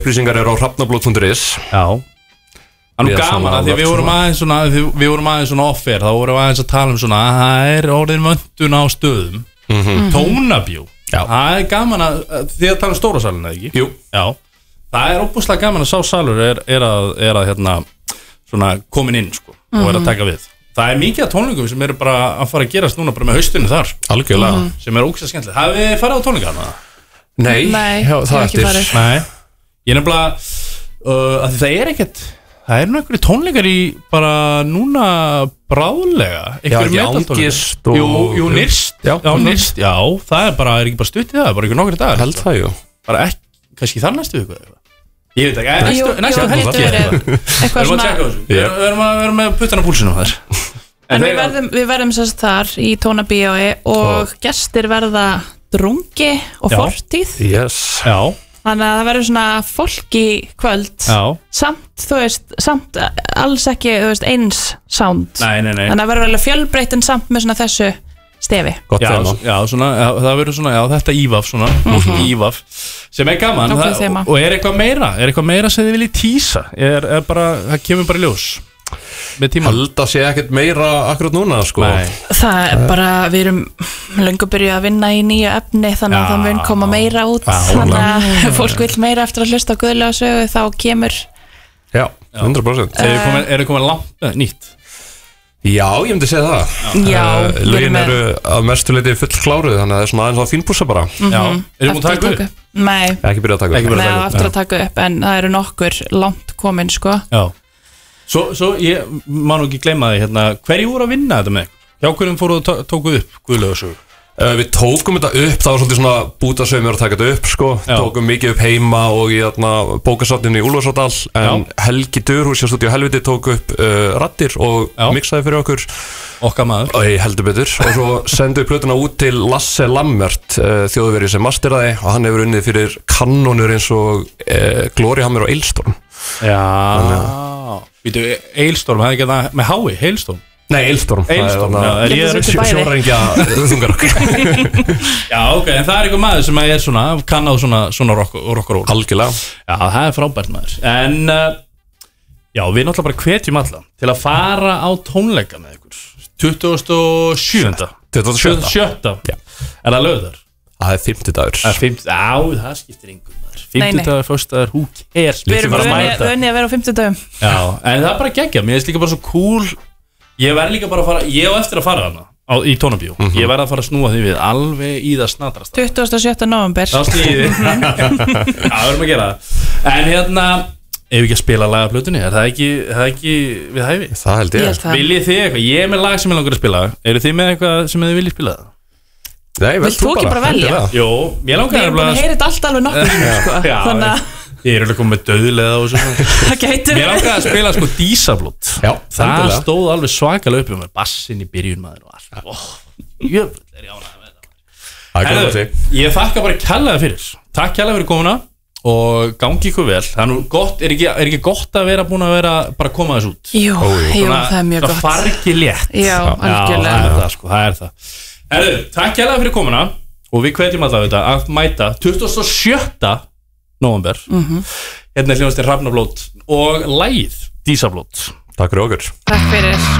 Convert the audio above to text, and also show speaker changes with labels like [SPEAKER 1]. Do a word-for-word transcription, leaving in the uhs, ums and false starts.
[SPEAKER 1] upplýsingar eru á hrafnablót punktur is.
[SPEAKER 2] Já. Það er nú gaman að því við vorum aðeins svona, við vorum aðeins svona offer, þá vorum við aðeins að tala um svona að það er orðin vöntun á stöðum. Mm-hmm. Tónabjó. Já. Það er gaman að, því að tala um stóra salin, eða ekki?
[SPEAKER 1] Jú.
[SPEAKER 2] Já. Það er óbúslega gaman að sá salur er, er að, er að hérna, svona komin inn, sko, mm-hmm. og er að taka við. Það er mikið af tónlingum sem eru bara að fara að gerast núna bara með haustunni þar. Algjörlega. Mm-hmm. Sem er ógeðslega skemmtilegt. Hafið þið farið á tónlinga hana?
[SPEAKER 3] Nei, Nei já, það ekki farið.
[SPEAKER 2] Nei. Ég er nefnilega, uh, að það er ekkert, það eru einhverju tónleikar í bara núna bráðlega.
[SPEAKER 1] Já, ekki Angist og...
[SPEAKER 2] Jú, jú, Nyrst. Já, já, Nyrst, já, það er bara, er ekki bara stutt í það, bara ykkur nokkri dagar.
[SPEAKER 1] Held það, jú.
[SPEAKER 2] Bara ekki, kannski þar næstu viku eða. Ég veit ekki, næstu,
[SPEAKER 3] jú,
[SPEAKER 2] næstu
[SPEAKER 3] jú, helgi. Við
[SPEAKER 2] erum að tjekka þessu, við erum að vera með puttana púlsinu á þess.
[SPEAKER 3] En við verðum, við verðum sérst þar í Tónabíói og gestir verða Drungi og Fortíð.
[SPEAKER 1] Yes.
[SPEAKER 2] Já.
[SPEAKER 3] Þannig að það verður svona fólki kvöld.
[SPEAKER 2] Já.
[SPEAKER 3] Samt, þú veist, samt alls ekki, þú veist, eins sound.
[SPEAKER 2] Nei, nei, nei.
[SPEAKER 3] Þannig að það verður alveg fjölbreytt en samt með svona þessu stefi.
[SPEAKER 1] Gott
[SPEAKER 2] já,
[SPEAKER 1] þema.
[SPEAKER 2] Já, svona, já, það verður svona, já, þetta ívaf svona, mm-hmm. ívaf, sem er gaman. Það, og er eitthvað meira, er eitthvað meira sem þið viljið tísa? Er, er bara, það kemur bara í ljós.
[SPEAKER 1] Hald að sé ekkert meira akkurat núna sko.
[SPEAKER 3] Það er bara, við erum löngu byrjuð að vinna í nýju efni þannig að það mun koma meira út já, þannig að fólk vil meira eftir að hlusta á Guðlega sögu þá kemur
[SPEAKER 1] Já, hundra prósent
[SPEAKER 2] uh, Er það komið langt uh, nýtt?
[SPEAKER 1] Já, ég myndi segja það
[SPEAKER 3] Já,
[SPEAKER 1] uh, Lögin eru að mestu leiti full kláruð þannig að það er svona aðeins að fínpúsa bara
[SPEAKER 3] mm-hmm.
[SPEAKER 2] Já, er það múið að taka upp?
[SPEAKER 3] Nei,
[SPEAKER 1] ekki byrjað að taka upp
[SPEAKER 3] Nei, eftir að taka upp en það eru nokkur langt komin sko
[SPEAKER 2] Já Svo, svo ég má nú ekki gleyma því hérna, hverju voru að vinna þetta með? Hjá hverjum fóruð og tókuð upp Guðlega sögu?
[SPEAKER 1] Uh, við tókum þetta upp, það var svolítið svona bútasaumur að taka þetta upp sko, Já. Tókum mikið upp heima og í bókasafninu í Úlfarsárdal en Já. Helgi Durhús hjá Stúdíó Helviti tók upp uh, raddir og Já. Mixaði fyrir okkur
[SPEAKER 2] Okkar maður
[SPEAKER 1] og ég heldur betur og svo sendum við plötuna út til Lasse Lammert uh, þjóðveri sem masteraði og hann hefur unnið fyrir kannonur eins og uh, Gloryhammer og Eilstorm
[SPEAKER 2] Já, vítu, Eilstorm, það er ekki það með hái, Eilstorm
[SPEAKER 1] Nei, Eilstorm,
[SPEAKER 2] Eilstorm,
[SPEAKER 1] það er, er sjórengja þungarokk
[SPEAKER 2] Já, ok, en það er einhver maður sem er svona kann á svona, svona rock og roll
[SPEAKER 1] Algjörlega
[SPEAKER 2] Já, það er frábært maður En, uh, já, við náttúrulega bara hvetjum alla til að fara á tónleika með ykkur tuttugasta og sjöunda
[SPEAKER 1] tuttugasta og
[SPEAKER 2] sjötta Er það lögðar?
[SPEAKER 1] Það er fimmtudagur
[SPEAKER 2] Það er fimmtudagur, já, það skiptir yngur maður fimmtudagur, föstudagur, hú cares
[SPEAKER 3] Við erum vönnið að vera á fimmtudagum
[SPEAKER 2] Já, en það er bara geggja, mér finnst líka bara svo cool Ég verð líka bara að fara, ég á eftir að fara hana á, í Tónabíó, mm-hmm. Ég verð að fara að snúa því við alveg í það snatrast
[SPEAKER 3] tuttugasta og sjötta nóvember
[SPEAKER 2] Það slíði Já, við erum að gera það En hérna, ef við ekki að spila lag af plötunni, er það ekki, það ekki við hæfi?
[SPEAKER 1] Það held ég,
[SPEAKER 3] ég
[SPEAKER 2] Viljið þið eitthvað, ég er með lag sem ég langar að spila Eru þið með eitthvað sem þið viljið spila það?
[SPEAKER 1] Nei, vel
[SPEAKER 3] þú ekki bara velja?
[SPEAKER 2] Jó, ég langar
[SPEAKER 3] Við erum búin að heyra þetta allt alveg nokkuð sko. Þannig að
[SPEAKER 2] Ég er alveg komið með döðlega og svona
[SPEAKER 3] Það gætur
[SPEAKER 2] Mér langaði að spila sko Dísablót
[SPEAKER 1] Já,
[SPEAKER 2] það
[SPEAKER 1] endilega.
[SPEAKER 2] Stóð alveg svakalega upp með bassin í byrjun maður og allt oh, Jöfull er ég ánægður með þetta Herðu, ég þakka bara kærlega fyrir Takk kærlega fyrir komuna og gangi ykkur vel Það er nú gott, er ekki, er ekki gott að vera búin að vera bara að koma þess út
[SPEAKER 3] Jú, Ó, jú Svona, það er mjög gott
[SPEAKER 2] Það fargi létt
[SPEAKER 3] Já, algjörlega
[SPEAKER 2] Já, það er það sko, það er það Herðu, takk kærlega fyrir komuna og við hvetjum alltaf þetta að mæta tuttugasta og sjötta nóvember
[SPEAKER 3] mm-hmm.
[SPEAKER 2] Hérna er hljóðastir Hrafnablót og lagið Dísablót
[SPEAKER 1] Takk fyrir okkur
[SPEAKER 3] Takk fyrir